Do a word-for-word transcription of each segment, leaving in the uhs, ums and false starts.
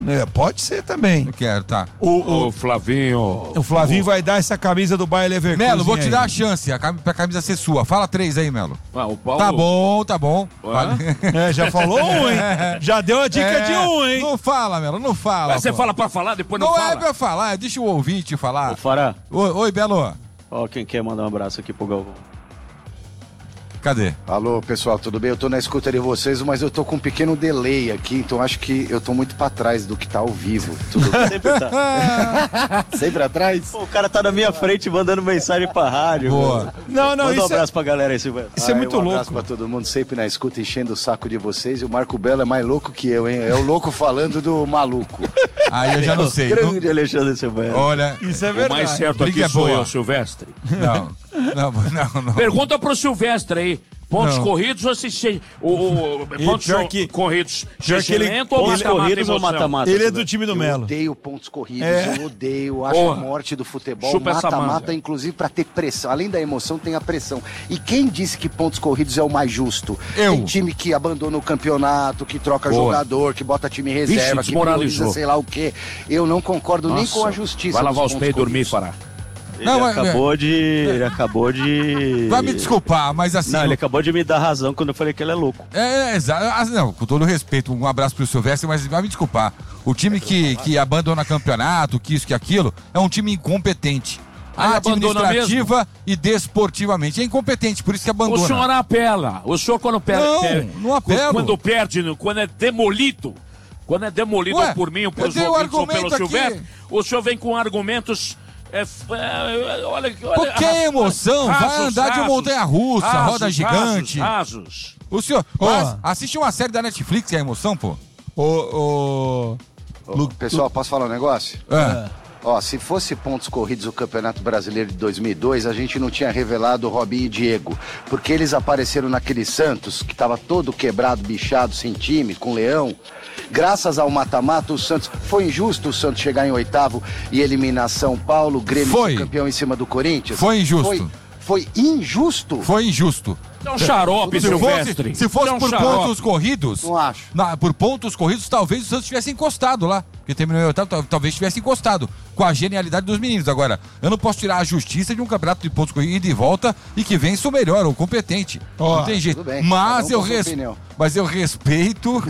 É, pode ser também. Eu quero, tá. O, o, o Flavinho. O Flavinho o... vai dar essa camisa do Bayer Leverkusen. Melo, vou te aí. dar a chance, a cam... pra camisa ser sua. Fala três aí, Melo. Ah, o Paulo... Tá bom, tá bom. É, já falou um, hein? Já deu a dica é, de um, hein? Não fala, Melo, não fala. Mas você pô. fala pra falar, depois não, não fala. Não é pra falar, deixa o ouvinte falar. Ô, Fará. Oi, oi, Belo. Ó, quem quer mandar um abraço aqui pro Galvão. Cadê? Alô, pessoal, tudo bem? Eu tô na escuta de vocês, mas eu tô com um pequeno delay aqui, então acho que eu tô muito pra trás do que tá ao vivo. Tudo bem? Sempre tá. Sempre atrás? Pô, o cara tá na minha frente mandando mensagem pra rádio. Boa. Mano. Não, não, Manda isso um abraço é... pra galera aí, Silvio. Isso é muito um louco. Um abraço pra todo mundo, sempre na escuta, enchendo o saco de vocês. E o Marco Belo é mais louco que eu, hein? É o louco falando do maluco. Aí eu já não sei. Grande não... Alexandre Silvério. Olha, isso é o verdade. mais certo aqui é sou boa. eu, Silvestre. Não, não, não, não. Pergunta pro Silvestre aí. Pontos Não. corridos ou assistir? O, o, pontos que, corridos. pior que ele, lento ou pontos corridos ou mata-mata? Ele é do time do Melo. Eu odeio pontos corridos, É. eu odeio, acho Porra. a morte do futebol. Chupa essa Mata-mata, manga. inclusive pra ter pressão. Além da emoção, tem a pressão. E quem disse que pontos corridos é o mais justo? Eu. Tem time que abandona o campeonato, que troca Boa. jogador, que bota time reserva, Vixe, que desmoralizou. prioriza sei lá o quê. Eu não concordo nem Nossa. com a justiça. Vai lavar dos os pés e pontos dormir, corridos. Fará. Ele Não, mas- acabou de... Ele acabou de... Vai me desculpar, mas assim... Não, ele acabou de me dar razão quando eu falei que ele é louco. É, exato. Não, com todo respeito, um abraço pro Silvestre, mas vai me desculpar. O time que, que abandona campeonato, que isso, que aquilo, é um time incompetente. Ah, abandona Administrativa e desportivamente. É incompetente, por isso que abandona. O senhor apela. O senhor quando perde... Não, perde- não apelo. Quando perde, quando é demolido... Quando é demolido Ué, por mim ou por eu os dei o ouvintes ou argumento pelo aqui. Silvestre, o senhor vem com argumentos... É, é, olha, olha, Qualquer emoção, vai rasos, andar de rasos, montanha-russa, rasos, roda gigante. Rasos, rasos. O senhor, Ó. mas assiste uma série da Netflix, que é emoção, pô. O, o... Ô, pessoal, posso falar um negócio? É. Ó, se fosse pontos corridos o Campeonato Brasileiro de dois mil e dois, a gente não tinha revelado Robinho e Diego, porque eles apareceram naquele Santos, que tava todo quebrado, bichado, sem time, com Leão. Graças ao mata-mata, o Santos... Foi injusto o Santos chegar em oitavo e eliminar São Paulo, Grêmio Foi. campeão em cima do Corinthians? Foi injusto. Foi, foi injusto? Foi injusto. É um xarope, Se Silvestre. fosse, se fosse É um por xarope. pontos corridos, Não acho. na- por pontos corridos, talvez o Santos tivesse encostado lá. Porque terminou em oitavo, tal- talvez tivesse encostado. Com a genialidade dos meninos. Agora, eu não posso tirar a justiça de um campeonato de pontos corridos ida e volta e que vença o melhor, o competente. Ó, não tem jeito. tudo bem, Mas, cada um eu com sua res... opinião. Mas eu respeito.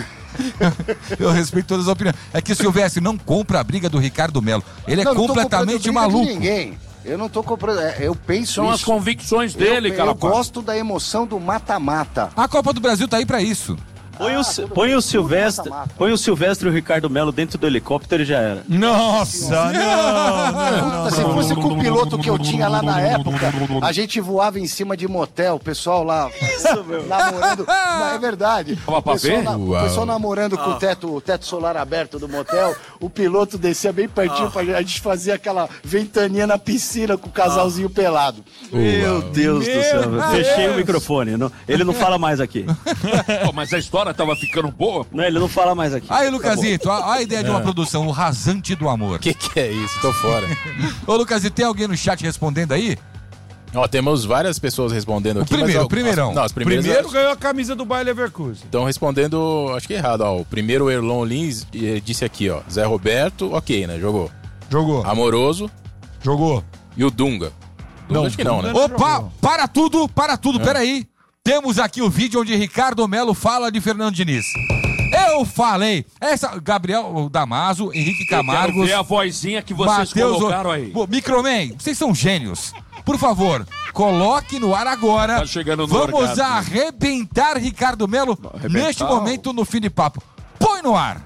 Eu respeito todas as opiniões. É que o Silvestre não compra a briga do Ricardo Melo. Ele é Não, não tô completamente comprando briga de maluco. ninguém. Eu não tô comprando. é, Eu penso São as isso. convicções dele, eu, cara. eu gosto da emoção do mata-mata. A Copa do Brasil tá aí pra isso. Põe, Ah, o, tudo põe bem, o tudo Silvestre, mata-mata. põe o Silvestre e o Ricardo Melo dentro do helicóptero e já era. Nossa, não, não, Puta, se fosse com o piloto que eu tinha lá na época, a gente voava em cima de motel, o pessoal lá Isso, meu. namorando. Não, é verdade. Tava O pra pessoal, ver? na- o Uau. pessoal namorando com o teto, o teto solar aberto do motel, o piloto descia bem pertinho, pra, a gente fazia aquela ventaninha na piscina com o casalzinho pelado. Meu Deus do céu. Deus. Fechei o microfone. Não- ele não fala mais aqui. Pô, mas a história tava ficando boa. Não, ele não fala mais aqui. Aí, Lucasito, a, a ideia de uma produção, o rasante do amor. Que que é isso? Tô fora. Ô, Lucasito, tem alguém no chat respondendo aí? Ó, temos várias pessoas respondendo O aqui. primeiro, mas, ó, o primeirão. as- Não, as primeiras Primeiro ganhou a camisa do Bayer Leverkusen. estão respondendo, acho que errado, ó. O primeiro, o Erlon Lins, eh, disse aqui, ó. Zé Roberto, ok, né? Jogou. Jogou. Amoroso Jogou. e o Dunga. Dunga Não, acho que não, né? Dunga- Opa, jogou. para tudo, para tudo, peraí. Temos aqui o vídeo onde Ricardo Melo fala de Fernando Diniz. Eu falei, essa, Gabriel Damaso, Henrique Eu quero Camargos, ver a vozinha que vocês Matheus... colocaram aí. Pô, Microman, vocês são gênios. Por favor, coloque no ar agora. Tá chegando no Vamos orgasmo. arrebentar Ricardo Melo arrebentar neste o- momento no fim de papo. Põe no ar.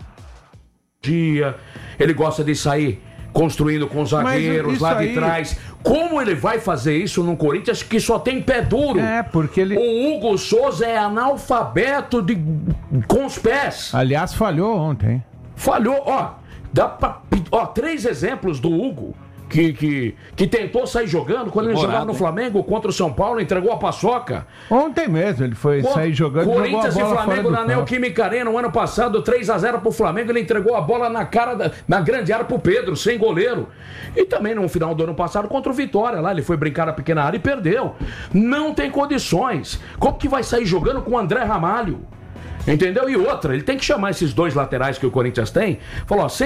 dia, ele gosta de sair construindo com os zagueiros isso lá de aí- trás. Como ele vai fazer isso no Corinthians que só tem pé duro? É, porque ele- O Hugo Souza é analfabeto de... com os pés. Aliás, falhou ontem. Falhou, ó. Dá pra... Ó, três exemplos do Hugo. Que, que, que tentou sair jogando quando ele jogava no Flamengo contra o São Paulo, entregou a paçoca. Ontem mesmo ele foi Quando sair jogando e jogou a Corinthians e bola fora Flamengo do na campo. Neoquímica Arena, no ano passado, três a zero pro Flamengo, ele entregou a bola na cara, da, na grande área pro Pedro, sem goleiro. E também no final do ano passado, contra o Vitória, lá ele foi brincar na pequena área e perdeu. Não tem condições. Como que vai sair jogando com o André Ramalho? Entendeu? E outra, ele tem que chamar esses dois laterais que o Corinthians tem. Falou, ó,